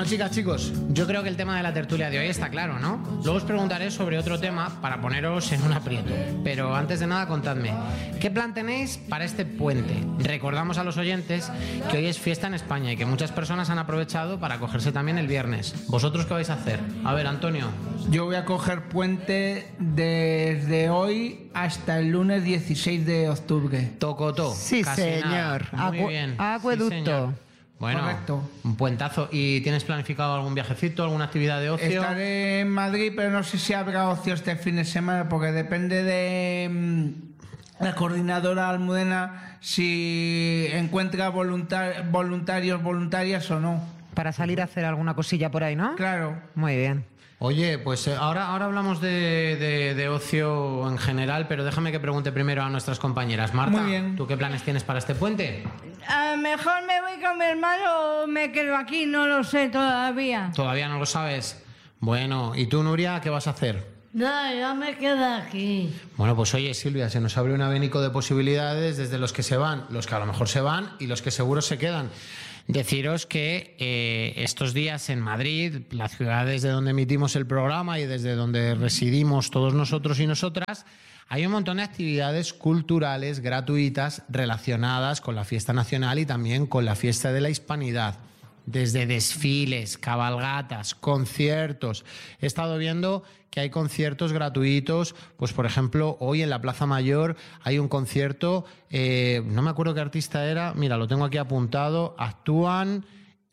Bueno, chicas, chicos, yo creo que el tema de la tertulia de hoy está claro, ¿no? Luego os preguntaré sobre otro tema para poneros en un aprieto. Pero antes de nada, contadme, ¿qué plan tenéis para este puente? Recordamos a los oyentes que hoy es fiesta en España y que muchas personas han aprovechado para cogerse también el viernes. ¿Vosotros qué vais a hacer? A ver, Antonio. Yo voy a coger puente desde hoy hasta el lunes 16 de octubre. Tocotó. Sí, señor. Muy bien. Acueducto. Sí, señor. Bueno, correcto. Un puentazo. ¿Y tienes planificado algún viajecito, alguna actividad de ocio? Estaré en Madrid, pero no sé si habrá ocio este fin de semana, porque depende de la coordinadora Almudena si encuentra voluntarios, voluntarias o no. Para salir a hacer alguna cosilla por ahí, ¿no? Claro. Muy bien. Oye, pues ahora hablamos de ocio en general, pero déjame que pregunte primero a nuestras compañeras. Marta, Muy bien. ¿tú qué planes tienes para este puente? A lo mejor me voy con mi hermano o me quedo aquí, no lo sé todavía. ¿Todavía no lo sabes? Bueno, ¿y tú, Nuria, qué vas a hacer? No, yo me quedo aquí. Bueno, pues oye, Silvia, se nos abre un abanico de posibilidades desde los que se van, los que a lo mejor se van y los que seguro se quedan. Deciros que estos días en Madrid, la ciudad desde donde emitimos el programa y desde donde residimos todos nosotros y nosotras, hay un montón de actividades culturales gratuitas relacionadas con la fiesta nacional y también con la fiesta de la Hispanidad. Desde desfiles, cabalgatas, conciertos. He estado viendo que hay conciertos gratuitos, pues por ejemplo, hoy en la Plaza Mayor hay un concierto, no me acuerdo qué artista era, mira, lo tengo aquí apuntado, actúan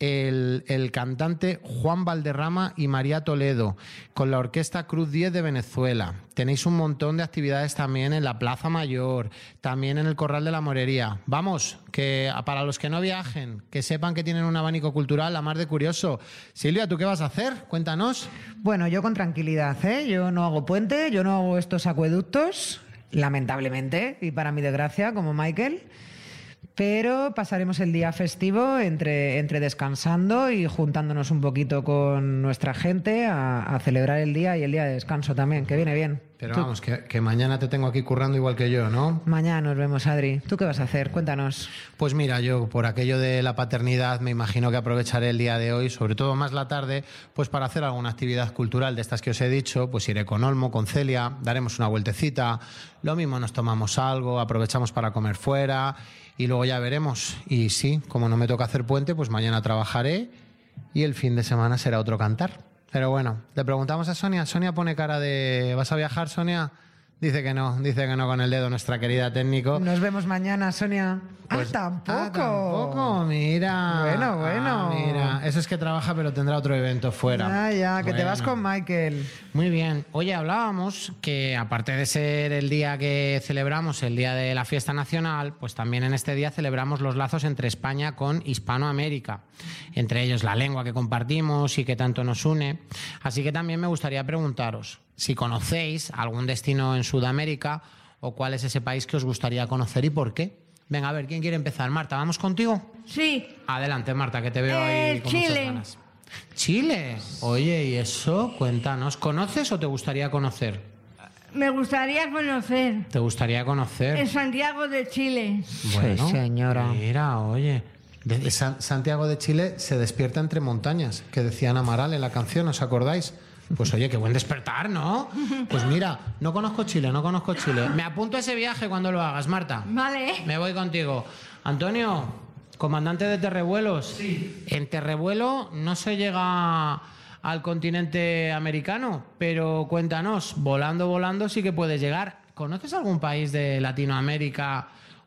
el cantante Juan Valderrama y María Toledo, con la Orquesta Cruz 10 de Venezuela. Tenéis un montón de actividades también en la Plaza Mayor, también en el Corral de la Morería. Vamos, que para los que no viajen, que sepan que tienen un abanico cultural, la más de curioso. Silvia, ¿tú qué vas a hacer? Cuéntanos. Bueno, yo con tranquilidad, ¿eh? Yo no hago puente, yo no hago estos acueductos, lamentablemente, y para mi desgracia, como Michael. Pero pasaremos el día festivo entre descansando y juntándonos un poquito con nuestra gente a celebrar el día y el día de descanso también, que viene bien. Pero ¿Tú? vamos, que mañana te tengo aquí currando igual que yo, ¿no? Mañana nos vemos, Adri. ¿Tú qué vas a hacer? Cuéntanos. Pues mira, yo por aquello de la paternidad me imagino que aprovecharé el día de hoy, sobre todo más la tarde, pues para hacer alguna actividad cultural de estas que os he dicho, pues iré con Olmo, con Celia, daremos una vueltecita, lo mismo nos tomamos algo, aprovechamos para comer fuera y luego ya veremos. Y sí, como no me toca hacer puente, pues mañana trabajaré y el fin de semana será otro cantar. Pero bueno, le preguntamos a Sonia. Sonia pone cara de... ¿Vas a viajar, Sonia? Dice que no con el dedo nuestra querida técnico. Nos vemos mañana, Sonia. Pues, tampoco. Tampoco, mira. Bueno. Mira, eso es que trabaja, pero tendrá otro evento fuera. Ya, que te Bueno. vas con Michael. Muy bien. Oye, hablábamos que aparte de ser el día que celebramos, el día de la fiesta nacional, pues también en este día celebramos los lazos entre España con Hispanoamérica. Entre ellos la lengua que compartimos y que tanto nos une. Así que también me gustaría preguntaros si conocéis algún destino en Sudamérica o cuál es ese país que os gustaría conocer y por qué. Venga, a ver, ¿quién quiere empezar? Marta, ¿vamos contigo? Sí. Adelante, Marta, que te veo ahí con muchas Chile. ganas. Chile. Oye, ¿y eso? Cuéntanos. ¿Conoces o te gustaría conocer? Me gustaría conocer ¿Te gustaría conocer? en Santiago de Chile. Bueno, Sí, señora. Mira, oye. Santiago de Chile se despierta entre montañas, que decía Ana Amaral en la canción, ¿os acordáis? Pues oye, qué buen despertar, ¿no? Pues mira, no conozco Chile. Me apunto a ese viaje cuando lo hagas, Marta. Vale. Me voy contigo. Antonio, comandante de Terrevuelos. Sí. En Terrevuelo no se llega al continente americano, pero cuéntanos, volando sí que puedes llegar. ¿Conoces algún país de Latinoamérica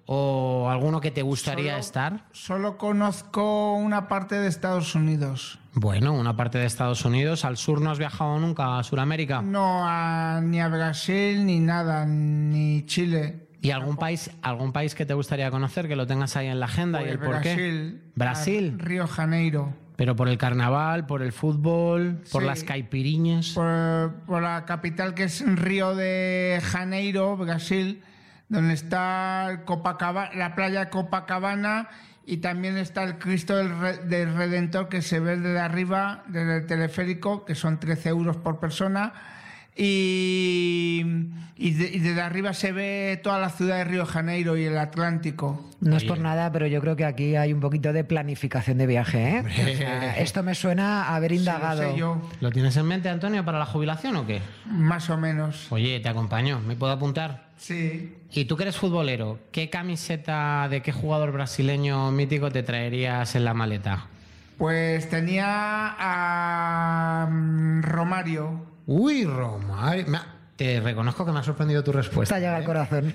o alguno que te gustaría estar? Solo conozco una parte de Estados Unidos. Bueno, una parte de Estados Unidos. ¿Al sur no has viajado nunca? ¿A Sudamérica? No, ni a Brasil, ni nada, ni Chile. ¿Y algún país que te gustaría conocer, que lo tengas ahí en la agenda y el por qué? Brasil. Río Janeiro. Pero por el carnaval, por el fútbol, por Sí. las caipiriñas. Por la capital, que es Río de Janeiro, Brasil, donde está la playa Copacabana, y también está el Cristo del Redentor, que se ve desde arriba, desde el teleférico, que son 13 euros por persona, y desde arriba se ve toda la ciudad de Río de Janeiro y el Atlántico. No es por nada, pero yo creo que aquí hay un poquito de planificación de viaje, ¿eh? O sea, esto me suena a haber indagado. Sí, lo sé yo, ¿Lo tienes en mente, Antonio, para la jubilación o qué? más o menos. Oye, te acompaño, ¿me puedo apuntar? Sí. Y tú que eres futbolero, ¿qué camiseta de qué jugador brasileño mítico te traerías en la maleta? Pues tenía a Romario. Uy, Romario. Te reconozco que me ha sorprendido tu respuesta. Esta llega al corazón.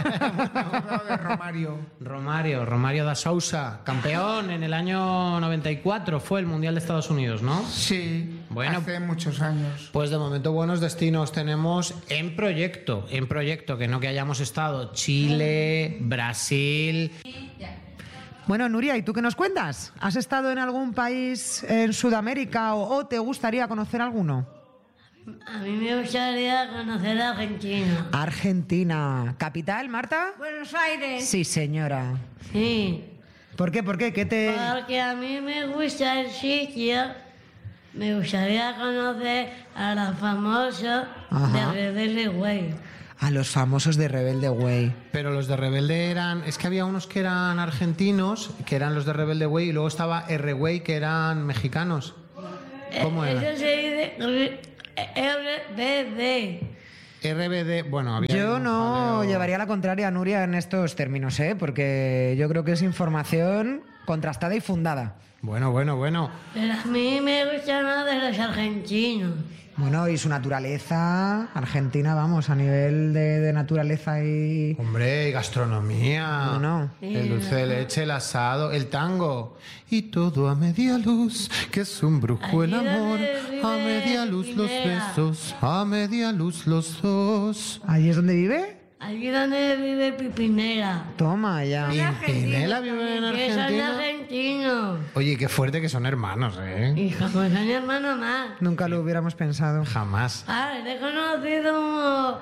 De Romario. Romario da Sousa, campeón en el año 94, fue el Mundial de Estados Unidos, ¿no? Sí, Bueno. hace muchos años. Pues de momento buenos destinos tenemos en proyecto, que no que hayamos estado Chile, Brasil. Bueno, Nuria, ¿y tú qué nos cuentas? ¿Has estado en algún país en Sudamérica o te gustaría conocer alguno? A mí me gustaría conocer Argentina. Argentina. ¿Capital, Marta? Buenos Aires. Sí, señora. Sí, ¿Por qué? ¿Por qué? ¿Qué te...? porque a mí me gusta el sitio. Me gustaría conocer a los famosos Ajá. de Rebelde Way. A los famosos de Rebelde Way. Pero los de Rebelde eran... Es que había unos que eran argentinos, que eran los de Rebelde Way, y luego estaba R-Way, que eran mexicanos. ¿Cómo era? Eso se dice RBD. RBD, bueno, había... Yo un no jaleo. llevaría la contraria a Nuria en estos términos, ¿eh? Porque yo creo que es información contrastada y fundada. Bueno. Pero a mí me gusta más de los argentinos. Bueno, y su naturaleza, Argentina, vamos, a nivel de naturaleza y... Hombre, y gastronomía. Bueno. El dulce de leche, el asado, el tango. Y todo a media luz, que es un brujo el Allí amor. donde A vive media luz los Pimpinela. besos, a media luz los dos. ¿Allí es donde vive? Allí donde vive Pipinera. Toma ya. Pimpinela vive en Que son Argentina. argentinos. Oye, qué fuerte que son hermanos, ¿eh? Y como son hermanos más. Nunca lo hubiéramos pensado. Jamás. Le he conocido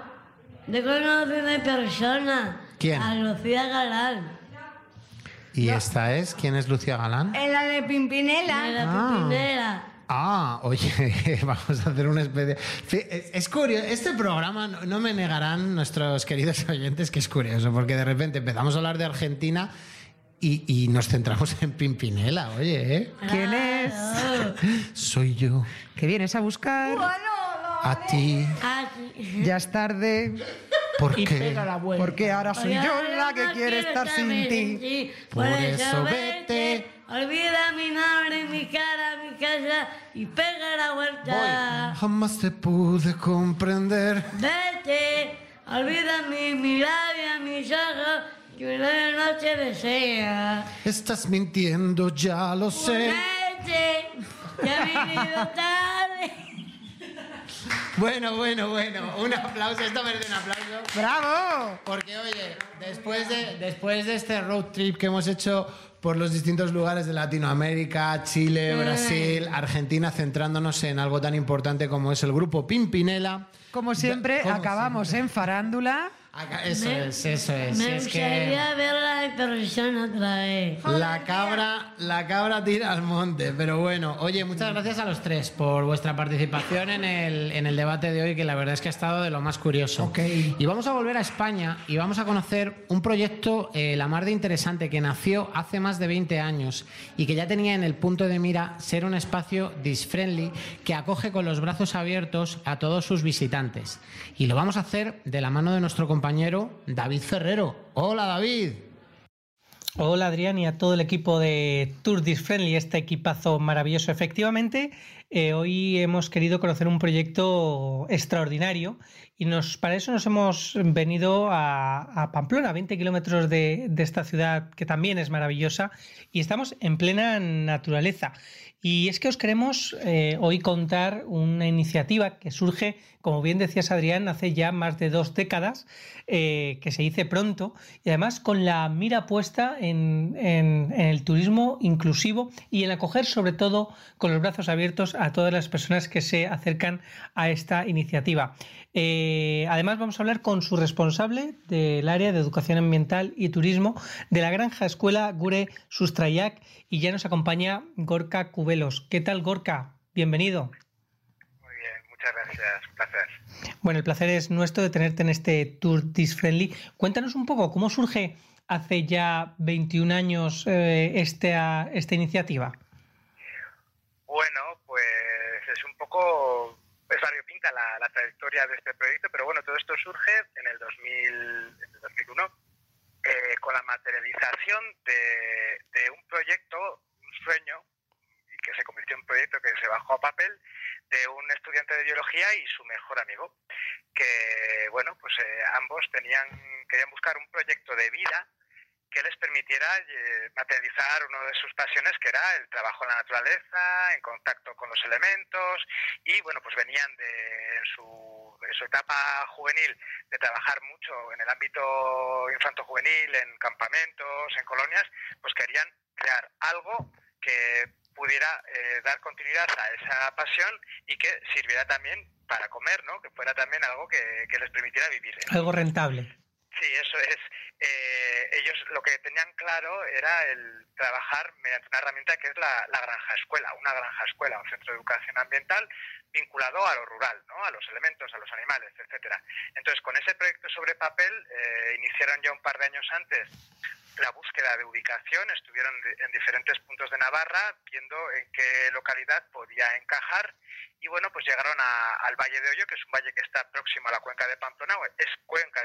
en persona. ¿Quién? A Lucía Galán. ¿Y esta es? ¿Quién es Lucía Galán? En la de De Pimpinela. la Pipinera. Ah, oye, vamos a hacer una especie... Es curioso, este programa no me negarán nuestros queridos oyentes que es curioso, porque de repente empezamos a hablar de Argentina y nos centramos en Pimpinela, oye, ¿eh? ¿Quién es? Soy yo, ¿Qué vienes a buscar? a ti, Ya es tarde, ¿por Y qué? pega la vuelta. porque ahora soy yo la que quiere estar sin ti. Por eso vete. Olvida mi nombre, mi cara, mi casa y pega la vuelta. Jamás te pude comprender. Vete, olvida mi mirada, mis ojos, que una noche desea. Estás mintiendo, ya lo sé. Vete, ya he venido tarde. Bueno, un aplauso, esto merece un aplauso. ¡Bravo! Porque, oye, después de este road trip que hemos hecho por los distintos lugares de Latinoamérica, Chile, Brasil, Argentina, centrándonos en algo tan importante como es el grupo Pimpinela. Como siempre, Como acabamos en farándula. Eso es. Me Es que gustaría verla en persona otra vez. la cabra tira al monte. Pero bueno, oye, muchas gracias a los tres por vuestra participación en el debate de hoy, que la verdad es que ha estado de lo más curioso. Ok. Y vamos a volver a España y vamos a conocer un proyecto la mar de interesante que nació hace más de 20 años y que ya tenía en el punto de mira ser un espacio disfriendly que acoge con los brazos abiertos a todos sus visitantes. Y lo vamos a hacer de la mano de nuestro compañero David Ferrero. Hola, David. Hola Adrián y a todo el equipo de Tour Friendly, este equipazo maravilloso. Efectivamente, hoy hemos querido conocer un proyecto extraordinario y para eso nos hemos venido a Pamplona, 20 kilómetros de esta ciudad que también es maravillosa, y estamos en plena naturaleza. Y es que os queremos hoy contar una iniciativa que surge, como bien decías Adrián, hace ya más de 2 décadas, que se dice pronto, y además con la mira puesta en el turismo inclusivo y en acoger sobre todo con los brazos abiertos a todas las personas que se acercan a esta iniciativa. Además vamos a hablar con su responsable del área de educación ambiental y turismo de la Granja Escuela Gure Sustraiak, y ya nos acompaña Gorka Cubelos. ¿Qué tal, Gorka? Bienvenido. Muy bien, muchas gracias, un placer. Bueno, el placer es nuestro de tenerte en este Tour This Friendly. Cuéntanos un poco cómo surge hace ya 21 años esta iniciativa. Bueno, pues es un poco variopinta la trayectoria de este proyecto, pero bueno, todo esto surge en el 2001 con la materialización de un proyecto, un sueño, y que se convirtió en un proyecto que se bajó a papel, de un estudiante de biología y su mejor amigo, que bueno, pues ambos querían buscar un proyecto de vida que les permitiera materializar una de sus pasiones, que era el trabajo en la naturaleza, en contacto con los elementos, y bueno, pues venían en su etapa juvenil de trabajar mucho en el ámbito infanto-juvenil, en campamentos, en colonias, pues querían crear algo que pudiera dar continuidad a esa pasión y que sirviera también para comer, ¿no? Que fuera también algo que les permitiera vivir. Algo rentable. Sí, eso es. Ellos lo que tenían claro era el trabajar mediante una herramienta que es la granja escuela, una granja escuela, un centro de educación ambiental vinculado a lo rural, ¿no? A los elementos, a los animales, etcétera. Entonces, con ese proyecto sobre papel, iniciaron ya un par de años antes la búsqueda de ubicación, estuvieron en diferentes puntos de Navarra viendo en qué localidad podía encajar y bueno, pues llegaron al Valle de Ollo, que es un valle que está próximo a la cuenca de Pamplona, es cuenca